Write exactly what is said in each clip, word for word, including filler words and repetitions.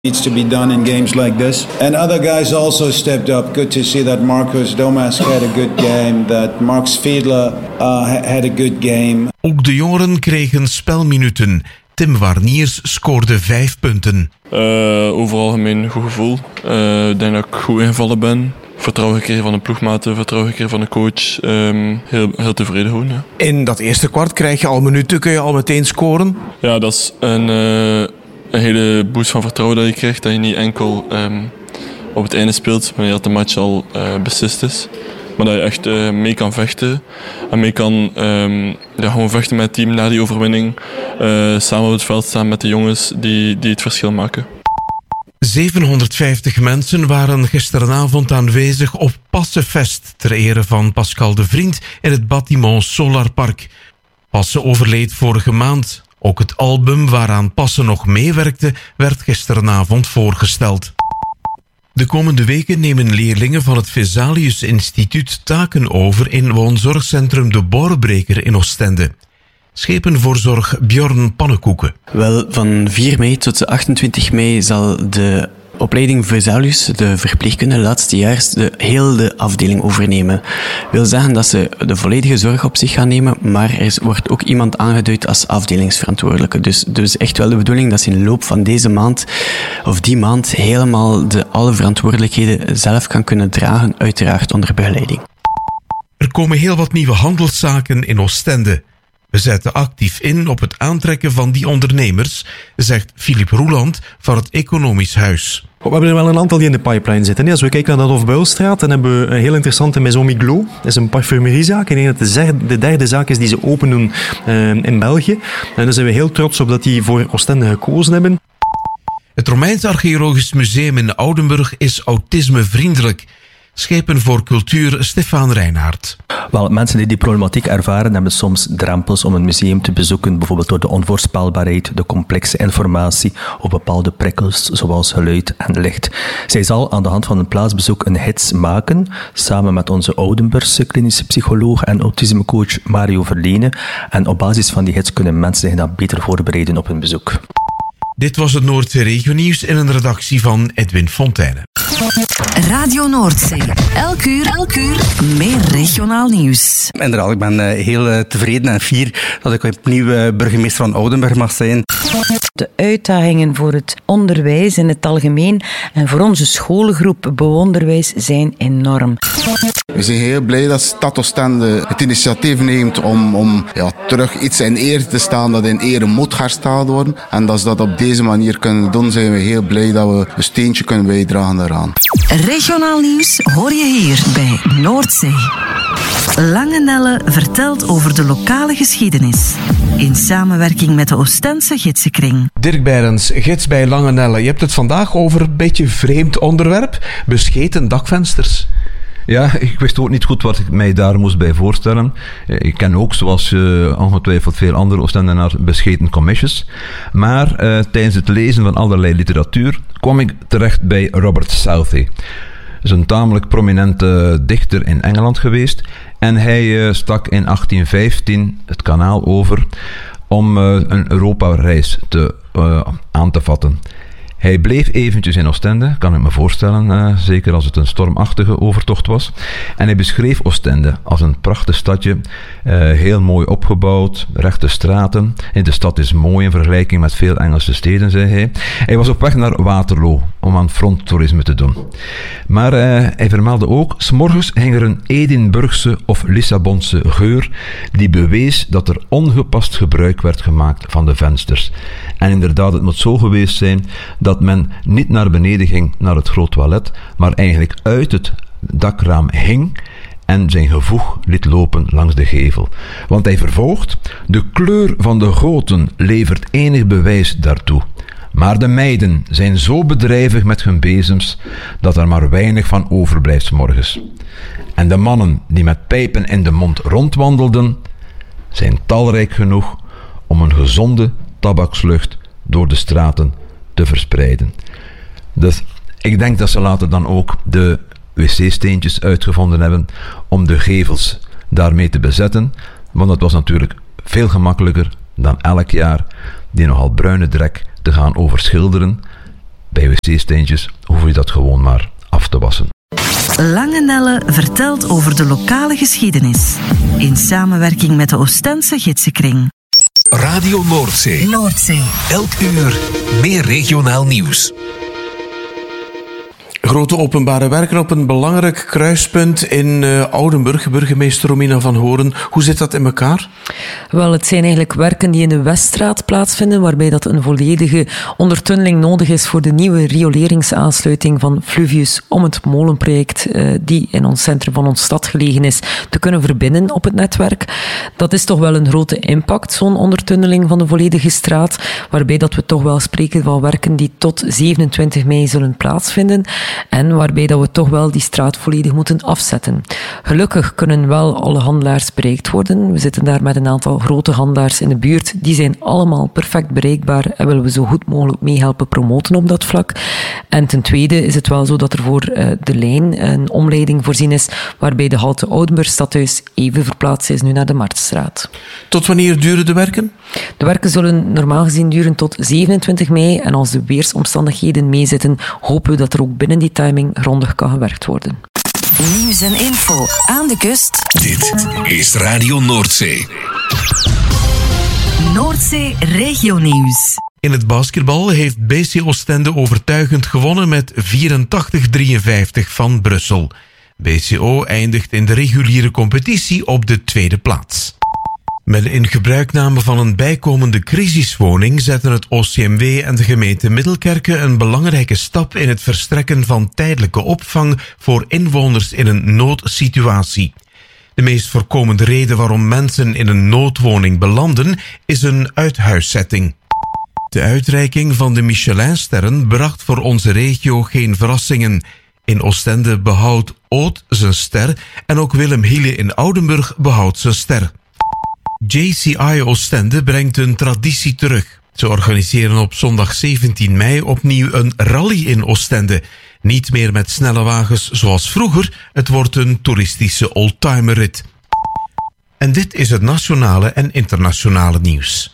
Needs to be done in games like this. And other guys also stepped up. Good to see that Marcus Domask had a good game, that Mark Fiedler uh, had a good game. Ook de jongeren kregen spelminuten. Tim Warniers scoorde vijf punten. Uh, over algemeen goed gevoel. Uh, ik denk dat ik goed ingevallen ben. Vertrouwen gekregen van de ploegmaten, vertrouwen gekregen van de coach. Um, heel, heel tevreden gewoon, ja. In dat eerste kwart krijg je al minuten, kun je al meteen scoren? Ja, dat is een... Uh, Een hele boost van vertrouwen dat je krijgt. Dat je niet enkel um, op het einde speelt wanneer dat de match al uh, beslist is. Maar dat je echt uh, mee kan vechten. En mee kan um, ja, gewoon vechten met het team na die overwinning. Uh, samen op het veld staan met de jongens die, die het verschil maken. zevenhonderdvijftig mensen waren gisteravond aanwezig op Passefest ter ere van Pascal de Vriend in het Bâtiment Solar Park. Passe overleed vorige maand. Ook het album waaraan Passe nog meewerkte werd gisteravond voorgesteld. De komende weken nemen leerlingen van het Vesalius Instituut taken over in woonzorgcentrum De Borbreker in Oostende. Schepenvoorzorg Bjorn Pannenkoeken. Wel, van vier mei tot achtentwintig mei zal de opleiding Vesalius, de verpleegkunde laatstejaars, de hele afdeling overnemen. Wil zeggen dat ze de volledige zorg op zich gaan nemen, maar er wordt ook iemand aangeduid als afdelingsverantwoordelijke. Dus, dus echt wel de bedoeling dat ze in de loop van deze maand, of die maand, helemaal de alle verantwoordelijkheden zelf kan kunnen dragen, uiteraard onder begeleiding. Er komen heel wat nieuwe handelszaken in Oostende. We zetten actief in op het aantrekken van die ondernemers, zegt Filip Roeland van het Economisch Huis. We hebben er wel een aantal die in de pipeline zitten. Als we kijken naar de Hofbuilstraat, dan hebben we een heel interessante Maison Miglos. Dat is een parfumeriezaak. Ik denk dat het de derde zaak is die ze open doen uh, in België. En daar zijn we heel trots op dat die voor Oostende gekozen hebben. Het Romeins Archeologisch Museum in Oudenburg is autismevriendelijk. Schepen voor cultuur Stefan Reinhardt. Wel, mensen die die problematiek ervaren hebben soms drempels om een museum te bezoeken, bijvoorbeeld door de onvoorspelbaarheid, de complexe informatie of bepaalde prikkels zoals geluid en licht. Zij zal aan de hand van een plaatsbezoek een gids maken, samen met onze Oudenburgse klinische psycholoog en autismecoach Mario Verlene. En op basis van die gids kunnen mensen zich dan beter voorbereiden op hun bezoek. Dit was het Noordzee Regionieuws in een redactie van Edwin Fontijnen. Radio Noordzee. Elk uur, elk uur meer regionaal nieuws. Inderdaad, ik ben uh, heel uh, tevreden en fier dat ik opnieuw uh, burgemeester van Oudenburg mag zijn. De uitdagingen voor het onderwijs in het algemeen en voor onze scholengroep Beonderwijs zijn enorm. We zijn heel blij dat Stad Oostende het initiatief neemt om, om ja, terug iets in ere te staan dat in ere moet hersteld worden. En dat ze dat op deze manier kunnen doen, zijn we heel blij dat we een steentje kunnen bijdragen daaraan. Regionaal nieuws hoor je hier bij Noordzee. Langenelle vertelt over de lokale geschiedenis. In samenwerking met de Oostense Gidsenkring. Dirk Beirens, gids bij Langenelle. Je hebt het vandaag over een beetje vreemd onderwerp. Bescheten dakvensters. Ja, ik wist ook niet goed wat ik mij daar moest bij voorstellen. Ik ken ook, zoals uh, ongetwijfeld veel andere Oostendenaars, bescheten commissies. Maar uh, tijdens het lezen van allerlei literatuur kwam ik terecht bij Robert Southey. Dat is een tamelijk prominente dichter in Engeland geweest. En hij uh, stak in achttien vijftien het kanaal over om uh, een Europa-reis te, uh, aan te vatten. Hij bleef eventjes in Oostende, kan ik me voorstellen, uh, zeker als het een stormachtige overtocht was. En hij beschreef Oostende als een prachtig stadje, uh, heel mooi opgebouwd, rechte straten. En de stad is mooi in vergelijking met veel Engelse steden, zei hij. Hij was op weg naar Waterloo om aan fronttoerisme te doen. Maar uh, hij vermeldde ook, 's morgens hing er een Edinburgse of Lissabonse geur die bewees dat er ongepast gebruik werd gemaakt van de vensters. En inderdaad, het moet zo geweest zijn dat men niet naar beneden ging, naar het groot toilet, maar eigenlijk uit het dakraam hing en zijn gevoeg liet lopen langs de gevel. Want hij vervolgt, de kleur van de goten levert enig bewijs daartoe. Maar de meiden zijn zo bedrijvig met hun bezems, dat er maar weinig van overblijft 's morgens. En de mannen die met pijpen in de mond rondwandelden, zijn talrijk genoeg om een gezonde tabakslucht door de straten te verspreiden. Dus ik denk dat ze later dan ook de wc-steentjes uitgevonden hebben om de gevels daarmee te bezetten, want het was natuurlijk veel gemakkelijker dan elk jaar die nogal bruine drek te gaan overschilderen bij wc-steentjes hoef je dat gewoon maar af te wassen. Lange Nelle vertelt over de lokale geschiedenis. In samenwerking met de Oostense Gidsenkring. Radio Noordzee. Noordzee. Elk uur meer regionaal nieuws. Grote openbare werken op een belangrijk kruispunt in uh, Oudenburg. Burgemeester Romina van Horen, hoe zit dat in elkaar? Wel, het zijn eigenlijk werken die in de Weststraat plaatsvinden, waarbij dat een volledige ondertunneling nodig is voor de nieuwe rioleringsaansluiting van Fluvius om het molenproject uh, die in ons centrum van onze stad gelegen is, te kunnen verbinden op het netwerk. Dat is toch wel een grote impact, zo'n ondertunneling van de volledige straat, waarbij dat we toch wel spreken van werken die tot zevenentwintig mei zullen plaatsvinden. En waarbij dat we toch wel die straat volledig moeten afzetten. Gelukkig kunnen wel alle handelaars bereikt worden. We zitten daar met een aantal grote handelaars in de buurt. Die zijn allemaal perfect bereikbaar en willen we zo goed mogelijk meehelpen promoten op dat vlak. En ten tweede is het wel zo dat er voor uh, de lijn een omleiding voorzien is, waarbij de halte Oudenburg Stadhuis even verplaatst is nu naar de Marktstraat. Tot wanneer duren de werken? De werken zullen normaal gezien duren tot zevenentwintig mei. En als de weersomstandigheden meezitten, hopen we dat er ook binnen die timing grondig kan gewerkt worden. Nieuws en info aan de kust. Dit is Radio Noordzee. Noordzee Regionieuws. In het basketbal heeft B C Oostende overtuigend gewonnen met vierentachtig drieënvijftig van Brussel. B C O eindigt in de reguliere competitie op de tweede plaats. Met de ingebruikname van een bijkomende crisiswoning zetten het O C M W en de gemeente Middelkerke een belangrijke stap in het verstrekken van tijdelijke opvang voor inwoners in een noodsituatie. De meest voorkomende reden waarom mensen in een noodwoning belanden is een uithuiszetting. De uitreiking van de Michelinsterren bracht voor onze regio geen verrassingen. In Oostende behoudt Oud zijn ster en ook Willem Hiele in Oudenburg behoudt zijn ster. J C I Oostende brengt een traditie terug. Ze organiseren op zondag zeventien mei opnieuw een rally in Oostende. Niet meer met snelle wagens zoals vroeger, het wordt een toeristische oldtimerrit. En dit is het nationale en internationale nieuws.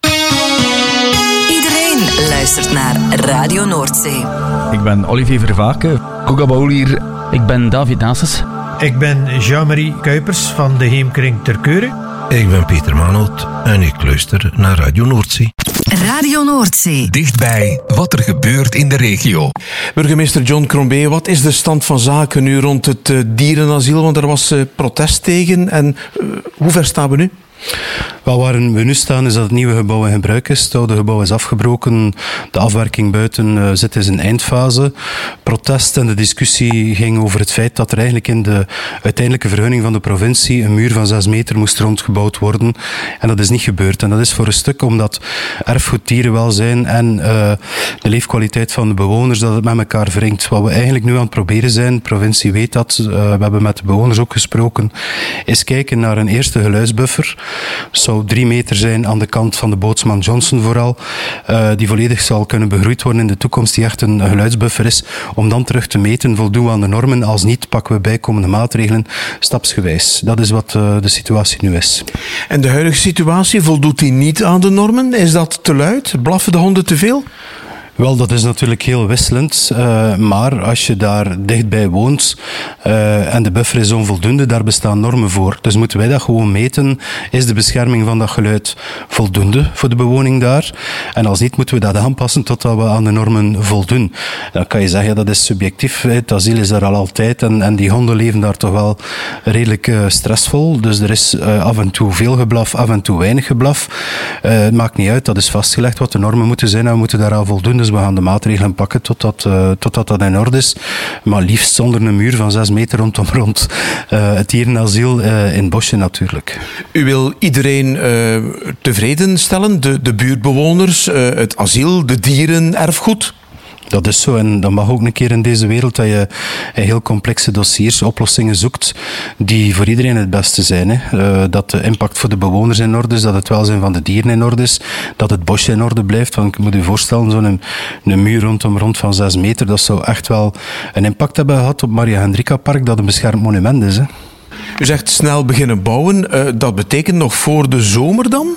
Iedereen luistert naar Radio Noordzee. Ik ben Olivier Vervaken, Koekabaul hier. Ik ben David Nases. Ik ben Jean-Marie Kuipers van de Heemkring Terkeuren. Ik ben Pieter Manolt en ik luister naar Radio Noordzee. Radio Noordzee. Dichtbij wat er gebeurt in de regio. Burgemeester John Crombie, wat is de stand van zaken nu rond het uh, dierenasiel? Want er was uh, protest tegen. En uh, hoe ver staan we nu? Wel, waar we nu staan is dat het nieuwe gebouw in gebruik is. Het oude gebouw is afgebroken. De afwerking buiten uh, zit in zijn eindfase. Protest en de discussie ging over het feit dat er eigenlijk in de uiteindelijke vergunning van de provincie een muur van zes meter moest rondgebouwd worden. En dat is niet gebeurd. En dat is voor een stuk omdat erfgoed, dierenwelzijn en uh, de leefkwaliteit van de bewoners, dat het met elkaar wringt. Wat we eigenlijk nu aan het proberen zijn, de provincie weet dat, uh, we hebben met de bewoners ook gesproken, is kijken naar een eerste geluidsbuffer. Zou drie meter zijn aan de kant van de bootsman Johnson vooral, uh, die volledig zal kunnen begroeid worden in de toekomst, die echt een geluidsbuffer is, om dan terug te meten, voldoen we aan de normen, als niet pakken we bijkomende maatregelen stapsgewijs. Dat is wat uh, de situatie nu is. En de huidige situatie, voldoet die niet aan de normen? Is dat te luid? Blaffen de honden te veel? Wel, dat is natuurlijk heel wisselend, uh, maar als je daar dichtbij woont uh, en de buffer is onvoldoende, daar bestaan normen voor. Dus moeten wij dat gewoon meten. Is de bescherming van dat geluid voldoende voor de bewoning daar? En als niet, moeten we dat aanpassen totdat we aan de normen voldoen. Dan kan je zeggen, ja, dat is subjectief. Het asiel is daar al altijd en, en die honden leven daar toch wel redelijk uh, stressvol. Dus er is uh, af en toe veel geblaf, af en toe weinig geblaf. Uh, het maakt niet uit, dat is vastgelegd wat de normen moeten zijn en we moeten daaraan voldoen. Dus we gaan de maatregelen pakken totdat, uh, totdat dat in orde is. Maar liefst zonder een muur van zes meter rondom rond uh, het dierenasiel uh, in Bosje natuurlijk. U wil iedereen uh, tevreden stellen? De, de buurtbewoners, uh, het asiel, de dieren, erfgoed? Dat is zo en dat mag ook een keer in deze wereld dat je in heel complexe dossiers oplossingen zoekt die voor iedereen het beste zijn. Hè. Uh, dat de impact voor de bewoners in orde is, dat het welzijn van de dieren in orde is, dat het bosje in orde blijft. Want ik moet je voorstellen, zo'n een, een muur rondom rond van zes meter, dat zou echt wel een impact hebben gehad op Maria Hendrika Park, dat een beschermd monument is. Hè. U zegt snel beginnen bouwen, uh, dat betekent nog voor de zomer dan?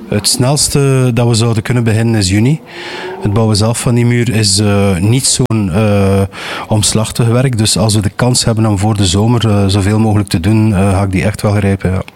Het snelste dat we zouden kunnen beginnen is juni. Het bouwen zelf van die muur is uh, niet zo'n uh, omslachtig werk. Dus als we de kans hebben om voor de zomer uh, zoveel mogelijk te doen, uh, ga ik die echt wel grijpen. Ja.